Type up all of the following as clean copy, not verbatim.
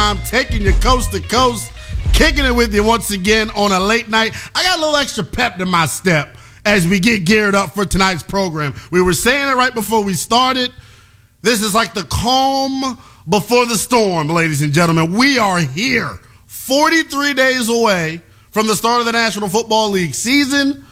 time, taking you coast to coast, kicking it with you once again on a late night. I got a little extra pep in my step as we get geared up for tonight's program. We were saying it right before we started. This is like the calm before the storm, ladies and gentlemen. We are here, 43 days away from the start of the National Football League season.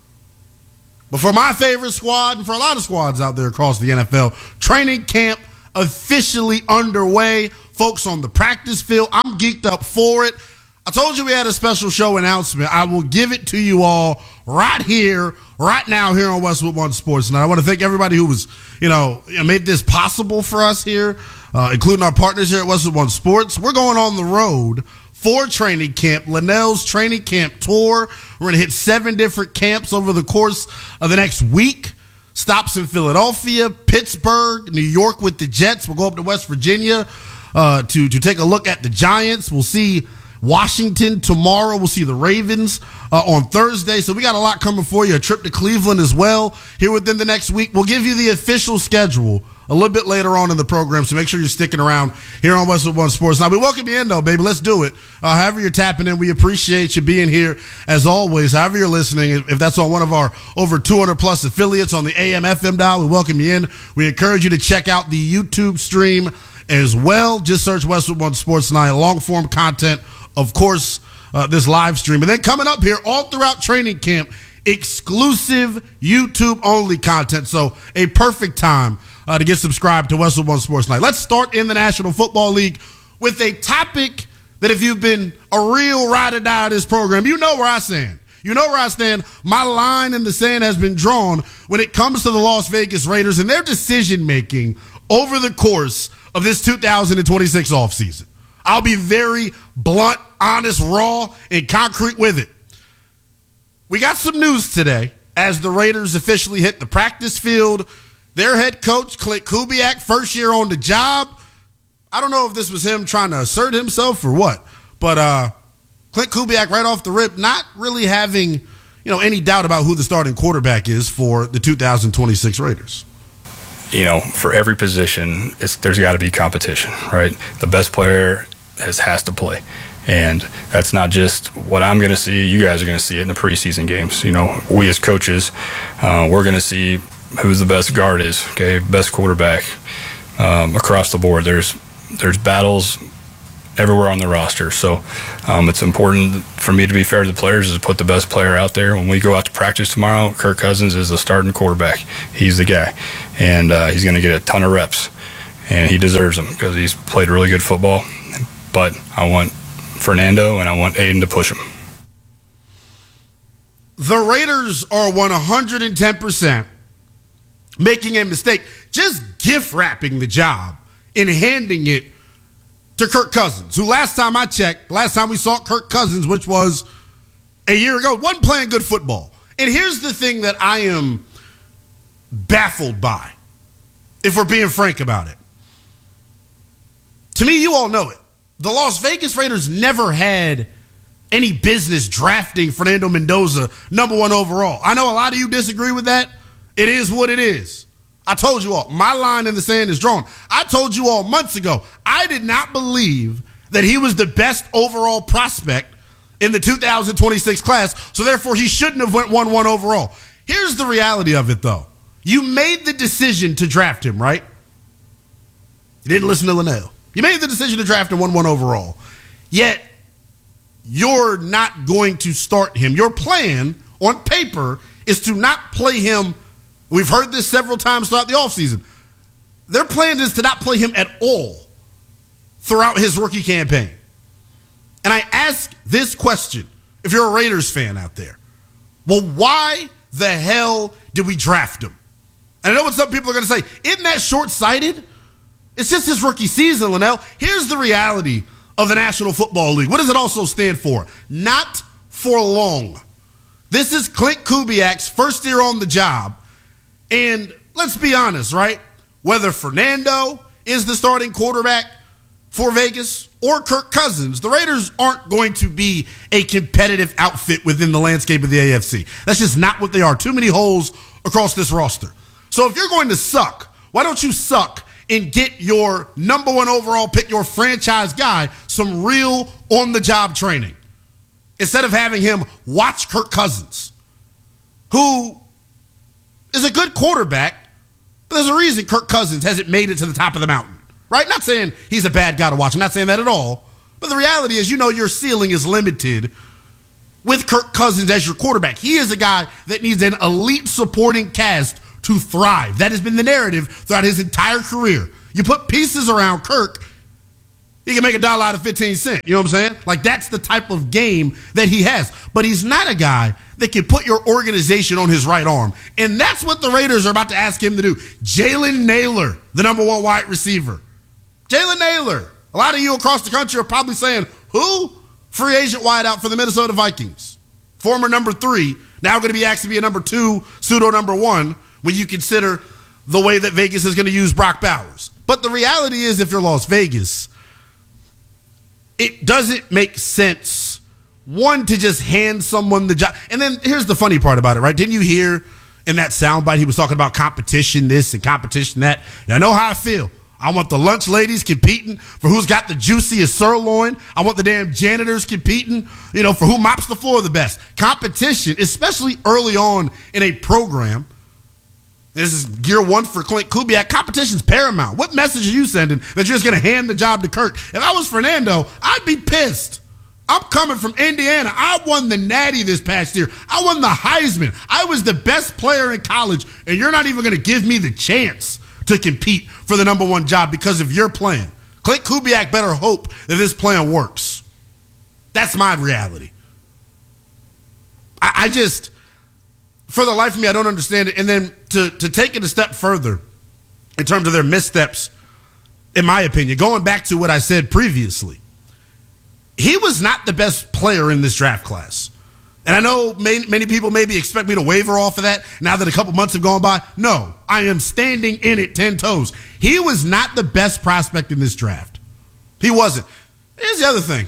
But for my favorite squad, and for a lot of squads out there across the NFL, training camp officially underway. Folks on the practice field, I'm geeked up for it. I told you we had a special show announcement. I will give it to you all right here, right now here on Westwood One Sports. And I want to thank everybody who was, made this possible for us here, including our partners here at Westwood One Sports. We're going on the road for training camp, Linnell's training camp tour. We're going to hit 7 different camps over the course of the next week. Stops in Philadelphia, Pittsburgh, New York with the Jets. We'll go up to West Virginia to take a look at the Giants. We'll see Washington tomorrow. We'll see the Ravens on Thursday. So we got a lot coming for you. A trip to Cleveland as well here within the next week. We'll give you the official schedule a little bit later on in the program, so make sure you're sticking around here on Westwood One Sports. Now, we welcome you in, though, baby. Let's do it. However you're tapping in, we appreciate you being here, as always. However you're listening, if that's on one of our over 200-plus affiliates on the AM/FM dial, we welcome you in. We encourage you to check out the YouTube stream as well. Just search Westwood One Sports Tonight, long-form content, of course, this live stream. And then coming up here all throughout training camp, exclusive YouTube-only content. So a perfect time to get subscribed to Westwood One Sports Night. Let's start in the National Football League with a topic that if you've been a real ride or die of this program, you know where I stand. You know where I stand. My line in the sand has been drawn when it comes to the Las Vegas Raiders and their decision-making over the course of this 2026 offseason. I'll be very blunt, honest, raw, and concrete with it. We got some news today as the Raiders officially hit the practice field. Their head coach, Klint Kubiak, first year on the job. I don't know if this was him trying to assert himself or what, but Klint Kubiak right off the rip, not really having any doubt about who the starting quarterback is for the 2026 Raiders. For every position, there's got to be competition, right? The best player has to play. And that's not just what I'm going to see. You guys are going to see it in the preseason games. We as coaches, we're going to see who the best guard is, okay, best quarterback across the board. There's battles everywhere on the roster. So it's important for me to be fair to the players is to put the best player out there. When we go out to practice tomorrow, Kirk Cousins is the starting quarterback. He's the guy. And he's going to get a ton of reps. And he deserves them because he's played really good football. But I want Fernando and I want Aiden to push him. The Raiders are 110% making a mistake, just gift wrapping the job and handing it to Kirk Cousins, who last time I checked, last time we saw Kirk Cousins, which was a year ago, wasn't playing good football. And here's the thing that I am baffled by, if we're being frank about it. To me, you all know it. The Las Vegas Raiders never had any business drafting Fernando Mendoza number 1 overall. I know a lot of you disagree with that. It is what it is. I told you all, my line in the sand is drawn. I told you all months ago, I did not believe that he was the best overall prospect in the 2026 class, so therefore he shouldn't have went 1-1 overall. Here's the reality of it, though. You made the decision to draft him, right? You didn't listen to Linnell. You made the decision to draft him 1-1 overall. Yet, you're not going to start him. Your plan, on paper, is to not play him. We've heard this several times throughout the offseason. Their plan is to not play him at all throughout his rookie campaign. And I ask this question, if you're a Raiders fan out there. Well, why the hell did we draft him? And I know what some people are going to say. Isn't that short-sighted? It's just his rookie season, Linnell. Here's the reality of the National Football League. What does it also stand for? Not for long. This is Klint Kubiak's first year on the job. And let's be honest, right? Whether Fernando is the starting quarterback for Vegas or Kirk Cousins, the Raiders aren't going to be a competitive outfit within the landscape of the AFC. That's just not what they are. Too many holes across this roster. So if you're going to suck, why don't you suck and get your number one overall pick, your franchise guy, some real on-the-job training. Instead of having him watch Kirk Cousins, who is a good quarterback, but there's a reason Kirk Cousins hasn't made it to the top of the mountain, right? Not saying he's a bad guy to watch. I'm not saying that at all. But the reality is, your ceiling is limited with Kirk Cousins as your quarterback. He is a guy that needs an elite supporting cast to thrive. That has been the narrative throughout his entire career. You put pieces around Kirk, he can make $1 out of 15 cents. You know what I'm saying? Like, that's the type of game that he has. But he's not a guy that can put your organization on his right arm. And that's what the Raiders are about to ask him to do. Jalen Nailor, the number one wide receiver. Jalen Nailor. A lot of you across the country are probably saying, who? Free agent wideout for the Minnesota Vikings. Former number 3, now going to be asked to be a number 2, pseudo number 1, when you consider the way that Vegas is going to use Brock Bowers. But the reality is, if you're Las Vegas, it doesn't make sense, one, to just hand someone the job. And then here's the funny part about it, right? Didn't you hear in that soundbite he was talking about competition this and competition that? And I know how I feel. I want the lunch ladies competing for who's got the juiciest sirloin. I want the damn janitors competing, for who mops the floor the best. Competition, especially early on in a program. This is year 1 for Clint Kubiak. Competition's paramount. What message are you sending that you're just going to hand the job to Kirk? If I was Fernando, I'd be pissed. I'm coming from Indiana. I won the Natty this past year. I won the Heisman. I was the best player in college, and you're not even going to give me the chance to compete for the number 1 job because of your plan. Clint Kubiak better hope that this plan works. That's my reality. I just, for the life of me, I don't understand it. And then to take it a step further in terms of their missteps, in my opinion, going back to what I said previously, he was not the best player in this draft class. And I know many people maybe expect me to waver off of that now that a couple months have gone by. No, I am standing in it 10 toes. He was not the best prospect in this draft. He wasn't. Here's the other thing.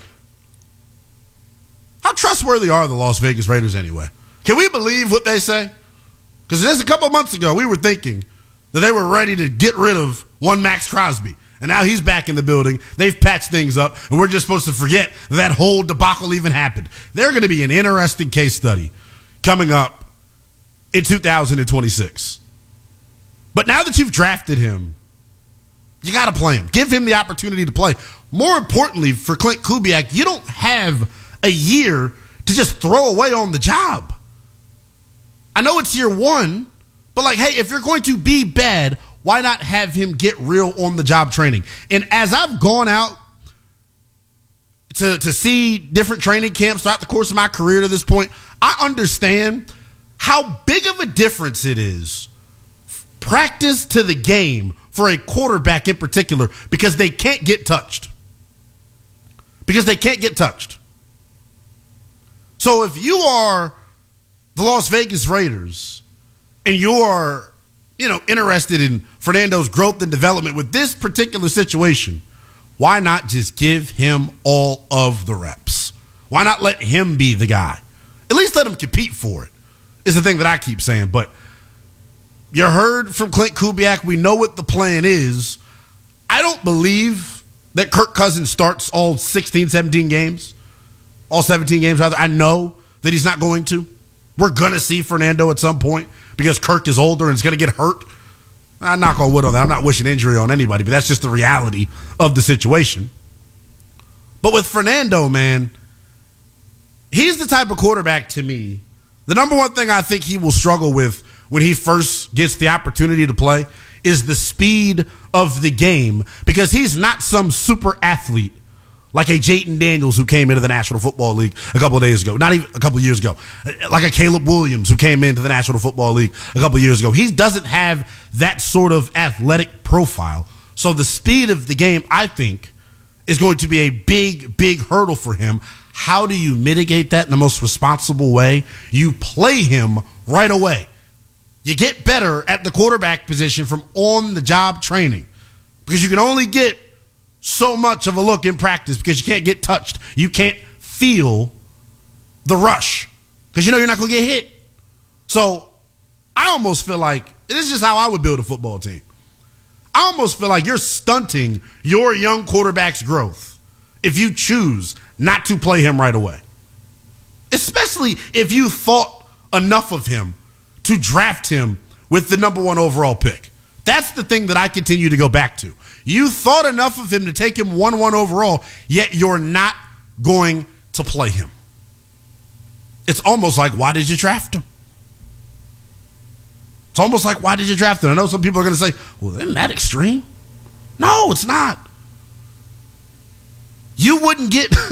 How trustworthy are the Las Vegas Raiders anyway? Can we believe what they say? Because just a couple months ago, we were thinking that they were ready to get rid of one Max Crosby. And now he's back in the building. They've patched things up, and we're just supposed to forget that whole debacle even happened. They're going to be an interesting case study coming up in 2026. But now that you've drafted him, you got to play him. Give him the opportunity to play. More importantly, for Clint Kubiak, you don't have a year to just throw away on the job. I know it's year 1, but hey, if you're going to be bad, why not have him get real on-the-job training? And as I've gone out to see different training camps throughout the course of my career to this point, I understand how big of a difference it is, practice to the game for a quarterback in particular, because they can't get touched. So if you are the Las Vegas Raiders and you're interested in Fernando's growth and development with this particular situation, why not just give him all of the reps? Why not let him be the guy? At least let him compete for it, is the thing that I keep saying. But you heard from Clint Kubiak. We know what the plan is. I don't believe that Kirk Cousins starts all 16, 17 games, all 17 games, rather. I know that he's not going to. We're going to see Fernando at some point because Kirk is older and is going to get hurt. I knock on wood on that. I'm not wishing injury on anybody, but that's just the reality of the situation. But with Fernando, man, he's the type of quarterback to me. The number one thing I think he will struggle with when he first gets the opportunity to play is the speed of the game, because he's not some super athlete like a Jayden Daniels who came into the National Football League a couple of days ago, not even a couple of years ago, like a Caleb Williams who came into the National Football League a couple of years ago. He doesn't have that sort of athletic profile. So the speed of the game, I think, is going to be a big, big hurdle for him. How do you mitigate that in the most responsible way? You play him right away. You get better at the quarterback position from on-the-job training, because you can only get so much of a look in practice because you can't get touched. You can't feel the rush because you know you're not going to get hit. So I almost feel like this is just how I would build a football team. I almost feel like you're stunting your young quarterback's growth if you choose not to play him right away. Especially if you thought enough of him to draft him with the number 1 overall pick. That's the thing that I continue to go back to. You thought enough of him to take him 1-1 overall, yet you're not going to play him. It's almost like, why did you draft him? It's almost like, why did you draft him? I know some people are going to say, well, isn't that extreme? No, it's not. You wouldn't get